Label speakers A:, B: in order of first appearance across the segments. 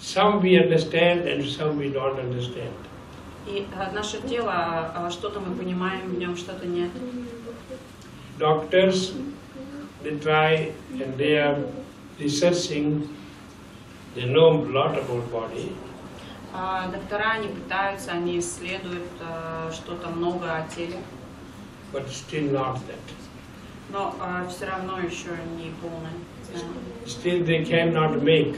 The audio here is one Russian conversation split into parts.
A: Some we understand and some we don't understand.
B: И наше тело, что-то мы понимаем в нем, что-то нет.
A: Doctors, they try and they are researching, they know a lot about body.
B: Доктора, они пытаются, они исследуют что-то много о теле.
A: But still not that.
B: Но все равно еще не полное.
A: Still they cannot make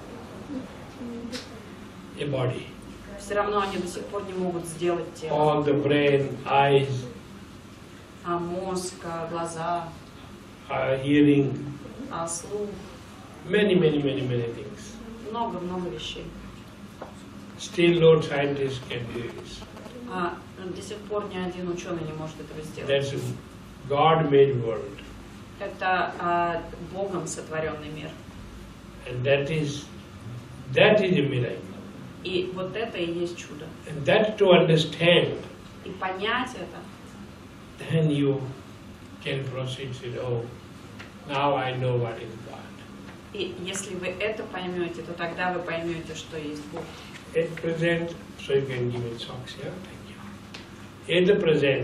A: a body.
B: Все равно они до сих пор не могут сделать тело.
A: All the brain, eyes,
B: Мозг, глаза,
A: hearing,
B: слух.
A: many things.
B: Много вещей.
A: Still no scientist can do this.
B: До сих пор ни один ученый не может этого сделать.
A: That's a God-made world.
B: Это Богом сотворенный мир.
A: And that is a miracle.
B: И вот это и есть чудо.
A: And that to understand,
B: И понять это,
A: then you can proceed with, oh, now I know what is God.
B: и если вы это поймете, то тогда вы поймете, что есть Бог.
A: At present, so you can give it socks, yeah? Thank you. At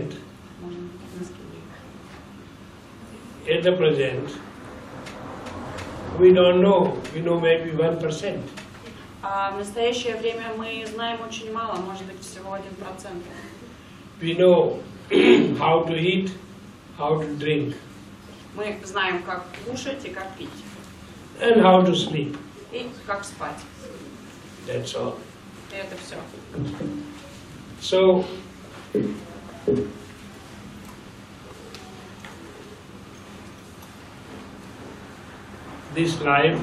A: the present, we don't know. We know maybe 1%.
B: В настоящее время мы знаем очень мало, может быть всего 1%.
A: We know how to eat, how to drink,
B: Мы знаем, как кушать и как пить,
A: and how to sleep.
B: и как спать.
A: That's all.
B: И это все.
A: So, this life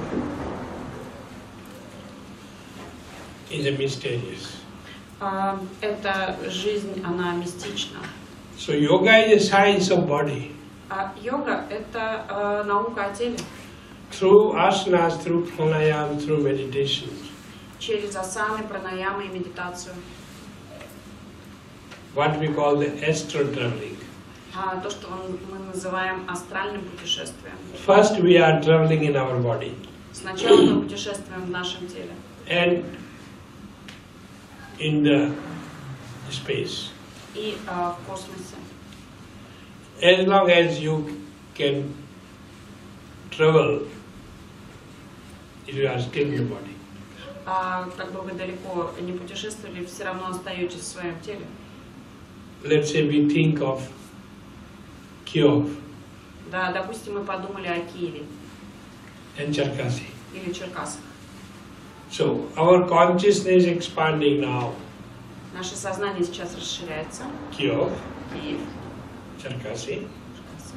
A: is a mysterious.
B: Эта жизнь, она мистична.
A: So yoga is a science of body.
B: Йога – это наука о теле.
A: Through asanas, through pranayama, through meditation.
B: Через асаны, пранаямы и медитацию.
A: What we call the astral traveling.
B: То, что мы называем астральным путешествием.
A: First we are traveling in our body.
B: Сначала мы путешествуем в нашем теле.
A: And in the space.
B: И в космосе.
A: As long as you can travel, you are still in the body.
B: Как бы вы далеко не путешествовали, все равно остаетесь в своем теле.
A: Let's say we think of Kyiv.
B: Да, допустим, мы подумали о Киеве
A: And Cherkasy.
B: или Черкасах.
A: So our consciousness is expanding now.
B: Наше сознание сейчас расширяется.
A: Kyiv,
B: Киев,
A: Cherkasy,
B: Черкасы,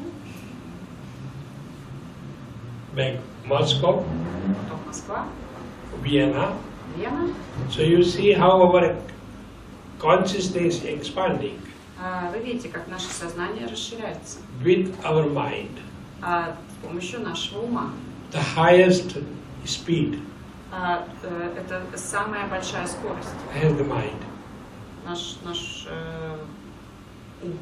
A: back Moscow,
B: потом Москва,
A: Vienna.
B: Вена.
A: So you see how our consciousness is expanding
B: Вы видите, как наше сознание расширяется
A: with our mind.
B: с помощью нашего ума.
A: The highest speed
B: Это самая большая скорость.
A: has the mind.
B: Наш ум.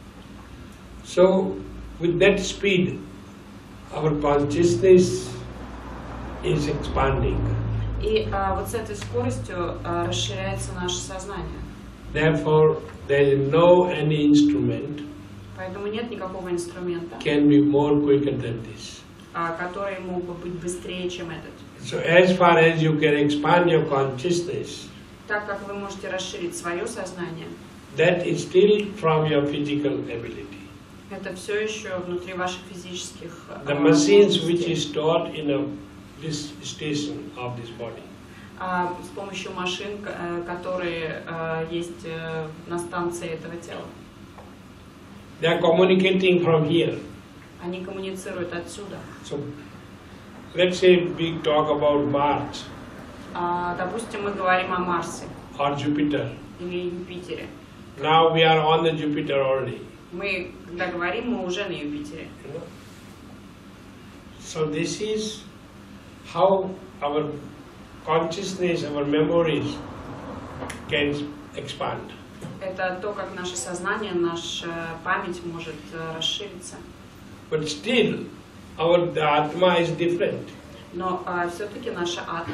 A: So with that speed, our consciousness is expanding.
B: И вот с этой скоростью расширяется наше сознание.
A: Therefore, there is no any instrument
B: Поэтому нет никакого инструмента,
A: can be more quicker than this.
B: который мог бы быть быстрее, чем этот.
A: So as far as you can expand your consciousness,
B: Так как вы можете расширить свое сознание,
A: that is still from your physical ability.
B: это все еще внутри ваших физических
A: The machines which
B: возможностей.
A: is stored in this station of this body.
B: С помощью машин, которые есть на станции этого тела.
A: They are communicating from here.
B: Они коммуницируют отсюда.
A: So let's say we talk about Mars
B: Допустим, мы говорим о Марсе
A: or Jupiter.
B: или Юпитере.
A: Now we are on the Jupiter already.
B: Мы, когда говорим, мы уже на Юпитере.
A: You know? So this is how our consciousness, our memories can expand.
B: Это то, как наше сознание, наша память может расшириться.
A: But still, our Atma is different.
B: Но все-таки наша атма